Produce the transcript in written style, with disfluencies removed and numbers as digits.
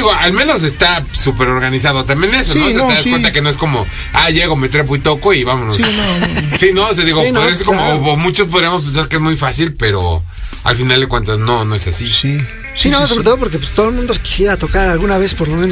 digo, al menos está súper organizado también eso, Sí, ¿no? O sea, no, te das sí. cuenta que no es como, llego, me trepo y toco y vámonos. Sí, no. Sí, ¿no? O sea, digo, Sí, no, es como, claro. o muchos podríamos pensar que es muy fácil, pero al final de cuentas no es así. Sí, no, sobre todo porque pues todo el mundo quisiera tocar alguna vez por lo menos